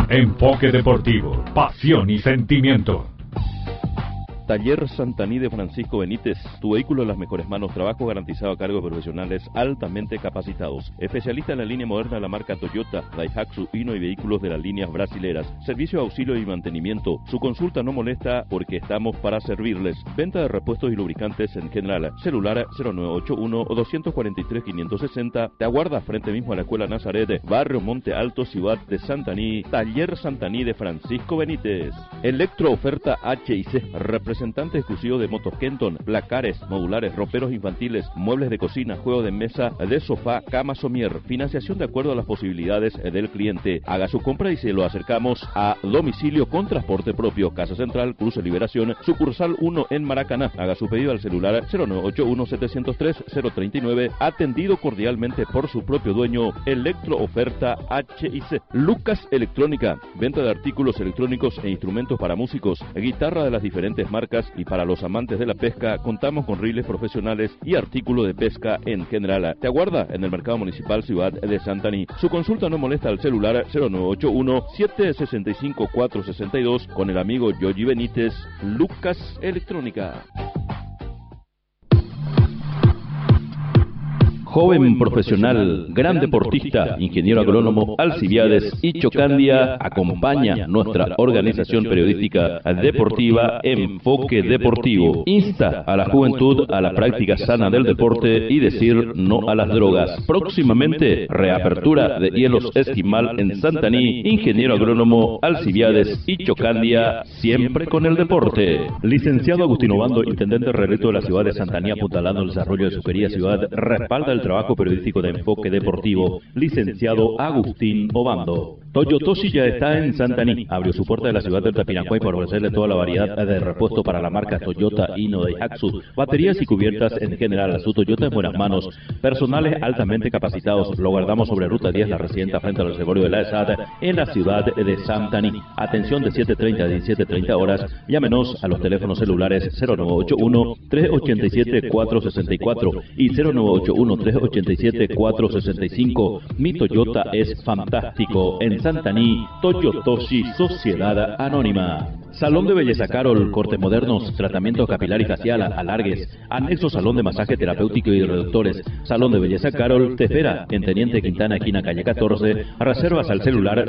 Enfoque Deportivo, pasión y sentimiento. Taller Santaní de Francisco Benítez, tu vehículo en las mejores manos, trabajo garantizado a cargo de profesionales altamente capacitados. Especialista en la línea moderna de la marca Toyota, Daihatsu, Hino y vehículos de las líneas brasileras. Servicio de auxilio y mantenimiento. Su consulta no molesta porque estamos para servirles. Venta de repuestos y lubricantes en general. Celular 0981 o 243 560. Te aguarda frente mismo a la Escuela Nazaret, Barrio Monte Alto, Ciudad de Santaní. Taller Santaní de Francisco Benítez. Electro Oferta H&C, representante exclusivo de motos Kenton, placares, modulares, roperos infantiles, muebles de cocina, juego de mesa, de sofá, cama somier, financiación de acuerdo a las posibilidades del cliente. Haga su compra y se lo acercamos a domicilio con transporte propio. Casa Central, Cruce Liberación, sucursal 1 en Maracaná. Haga su pedido al celular 0981-703-039, atendido cordialmente por su propio dueño. Electro Oferta H&C. Lucas Electrónica, venta de artículos electrónicos e instrumentos para músicos, guitarra de las diferentes marcas, y para los amantes de la pesca contamos con riles profesionales y artículos de pesca en general. Te aguarda en el Mercado Municipal Ciudad de Santaní. Su consulta no molesta al celular 0981-765-462 con el amigo Yogi Benítez. Lucas Electrónica. Joven profesional, gran deportista, ingeniero agrónomo Alcibiades y Chocandia acompaña nuestra organización periodística deportiva Enfoque Deportivo. Insta a la juventud a la práctica sana del deporte y decir no a las drogas. Próximamente, reapertura de hielos Esquimal en Santaní. Ingeniero agrónomo Alcibiades y Chocandia, siempre con el deporte. Licenciado Agustín Obando, intendente reelecto de la ciudad de Santaní, apuntalando el desarrollo de su querida ciudad, respalda el trabajo periodístico de Enfoque Deportivo. Licenciado Agustín Obando. Toyotoshi ya está en Santaní. Abrió su puerta de la ciudad del Tapiracuay para ofrecerle toda la variedad de repuesto para la marca Toyota, Hino, Daihatsu, baterías y cubiertas en general. Su Toyota en buenas manos. Personales altamente capacitados. Lo guardamos sobre Ruta 10, la residenta frente al reservorio de la ESAD en la ciudad de Santaní. Atención de 7:30 a 17:30 horas. Llámenos a los teléfonos celulares 0981-387-464 y 0981-387-465. Mi Toyota es fantástico. En Santaní, Toyotoshi Sociedad Anónima. Salón de Belleza Carol, cortes modernos, tratamiento capilar y facial, alargues, anexo salón de masaje terapéutico y reductores. Salón de Belleza Carol te espera en Teniente Quintana, esquina calle 14. Reservas al celular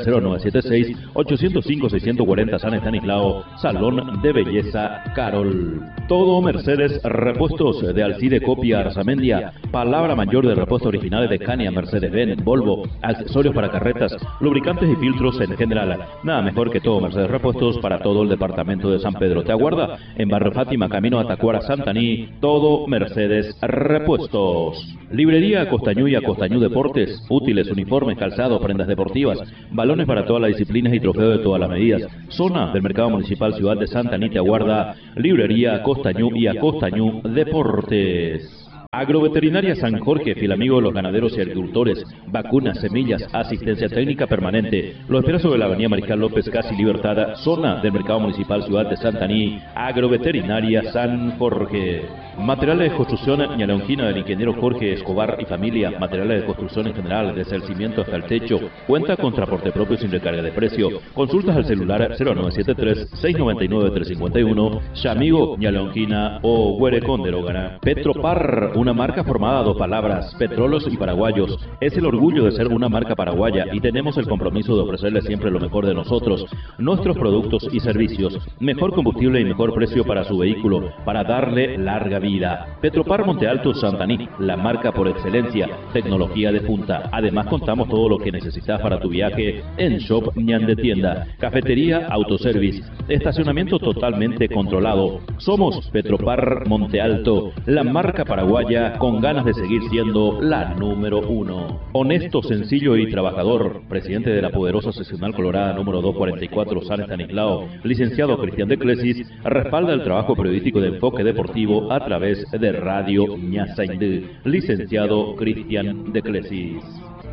0976-805-640 San Estanislao. Salón de Belleza Carol. Todo Mercedes Repuestos de Alcide Copia Arzamendia. Palabra mayor de repuestos originales de Scania, Mercedes-Benz, Volvo. Accesorios para carretas, lubricantes y filtros en general. Nada mejor que Todo Mercedes Repuestos para todo el departamento de San Pedro. Te aguarda en Barrio Fátima, camino a Tacuara, Santaní. Todo Mercedes Repuestos. Librería Costañú y Acostañú Deportes. Útiles, uniformes, calzados, prendas deportivas, balones para todas las disciplinas y trofeos de todas las medidas. Zona del Mercado Municipal Ciudad de Santaní te aguarda Librería Costañú y Acostañú Deportes. Agroveterinaria San Jorge, fiel amigo de los ganaderos y agricultores. Vacunas, semillas, asistencia técnica permanente. Lo espera sobre la avenida Mariscal López, casi Libertad, zona del Mercado Municipal Ciudad de Santaní. Agroveterinaria San Jorge. Materiales de construcción ñaleonquina del ingeniero Jorge Escobar y familia. Materiales de construcción en general, desde el cimiento hasta el techo. Cuenta con transporte propio sin recarga de precio. Consultas al celular 0973-699-351. Yamigo, ñaleonquina o Huerecón de Logana. Petropar, una marca formada a dos palabras, petróleos y paraguayos. Es el orgullo de ser una marca paraguaya y tenemos el compromiso de ofrecerle siempre lo mejor de nosotros, nuestros productos y servicios, mejor combustible y mejor precio para su vehículo, para darle larga vida. Petropar Monte Alto Santaní, la marca por excelencia, tecnología de punta. Además contamos todo lo que necesitas para tu viaje en Shop Ñan de Tienda, cafetería, autoservice, estacionamiento totalmente controlado. Somos Petropar Monte Alto, la marca paraguaya con ganas de seguir siendo la número 1. Honesto, sencillo y trabajador, presidente de la poderosa seccional colorada número 244 San Estanislao, licenciado Cristian de Clesis, respalda el trabajo periodístico de Enfoque Deportivo a través de Radio Ñasaindú, licenciado Cristian de Clesis.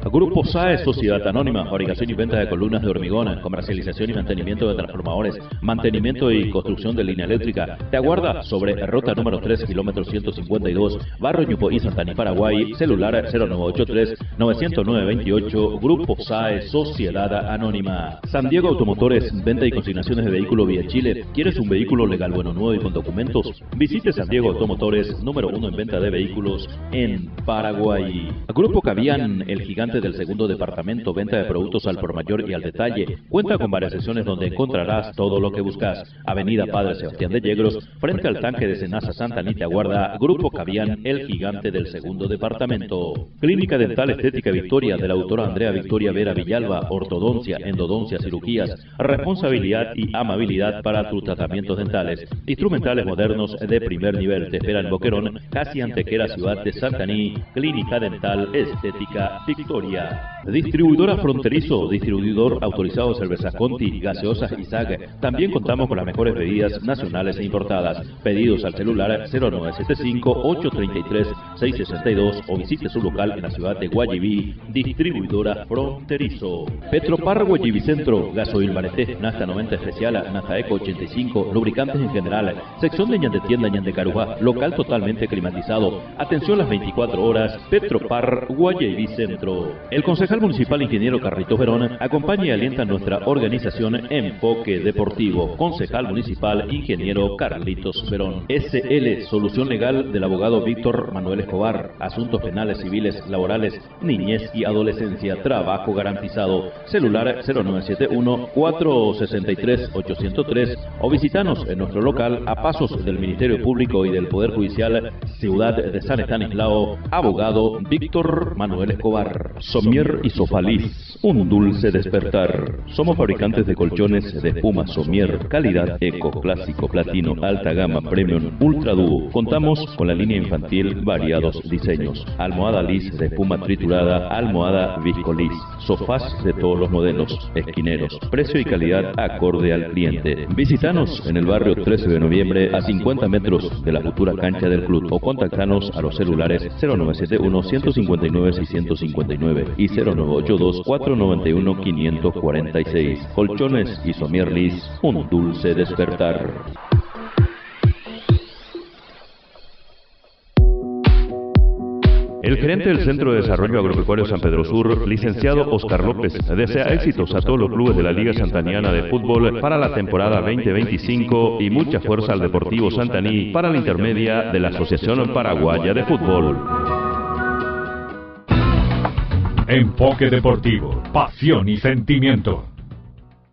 Grupo SAE, Sociedad Anónima, fabricación y venta de columnas de hormigón, comercialización y mantenimiento de transformadores, mantenimiento y construcción de línea eléctrica. Te aguarda sobre ruta número 3, kilómetro 152, Barrio Ñupoí, Santaní, Paraguay, celular 0983-909-28, Grupo SAE, Sociedad Anónima. San Diego Automotores, venta y consignaciones de vehículos vía Chile. ¿Quieres un vehículo legal, bueno, nuevo y con documentos? Visite San Diego Automotores, número 1 en venta de vehículos en Paraguay. Grupo Cavian, el gigante del segundo departamento, venta de productos al por mayor y al detalle. Cuenta con varias secciones donde encontrarás todo lo que buscas. Avenida Padre Sebastián de Yegros, frente al tanque de Cenaza, Santaní, te aguarda Grupo Cavian, el gigante del segundo departamento. Clínica Dental Estética Victoria, de la autora Andrea Victoria Vera Villalba, ortodoncia, endodoncia, cirugías, responsabilidad y amabilidad para tus tratamientos dentales. Instrumentales modernos de primer nivel. Te espera en Boquerón, casi Antequera, ciudad de Santaní. Clínica Dental Estética Victoria. Distribuidora Fronterizo, distribuidor autorizado de cervezas Conti, gaseosas y SAG. También contamos con las mejores bebidas nacionales e importadas. Pedidos al celular 0975-833-662 o visite su local en la ciudad de Guayiví. Distribuidora Fronterizo. Petropar Guayiví Centro, gasoil Mareté, Nafta 90 especial, Nafta Eco 85, lubricantes en general, sección de Ñandetienda, Ñandecarujá, local totalmente climatizado. Atención las 24 horas, Petropar Guayiví Centro. El concejal municipal ingeniero Carlitos Verón acompaña y alienta nuestra organización Enfoque Deportivo. Concejal municipal ingeniero Carlitos Verón. SL, solución legal del abogado Víctor Manuel Escobar. Asuntos penales, civiles, laborales, niñez y adolescencia. Trabajo garantizado. Celular 0971-463-803 o visitanos en nuestro local a pasos del Ministerio Público y del Poder Judicial, Ciudad de San Estanislao. Abogado Víctor Manuel Escobar. Somier y Sofaliz, un dulce despertar. Somos fabricantes de colchones de espuma Somier, calidad eco, clásico, platino, alta gama, premium, ultra dúo. Contamos con la línea infantil, variados diseños. Almohada lis de espuma triturada, almohada viscolis, sofás de todos los modelos, esquineros. Precio y calidad acorde al cliente. Visítanos en el barrio 13 de noviembre, a 50 metros de la futura cancha del club, o contactanos a los celulares 0971-159-659 y 0982-491-546. Colchones y Somier Lis, un dulce despertar. El gerente del Centro de Desarrollo Agropecuario San Pedro Sur, licenciado Oscar López, desea éxitos a todos los clubes de la Liga Santaniana de Fútbol para la temporada 2025 y mucha fuerza al Deportivo Santaní para la intermedia de la Asociación Paraguaya de Fútbol. Enfoque Deportivo, pasión y sentimiento.